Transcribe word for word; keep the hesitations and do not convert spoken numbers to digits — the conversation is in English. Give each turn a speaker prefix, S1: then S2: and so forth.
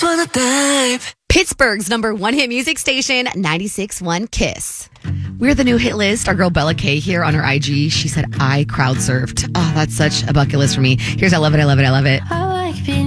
S1: just wanna dive.
S2: Pittsburgh's number one hit music station, ninety-six point one KISS. We're the new hit list. Our girl Bella K here on her I G. She said, I crowd surfed. Oh, that's such a bucket list for me. Here's I Love It, I Love It, I Love It.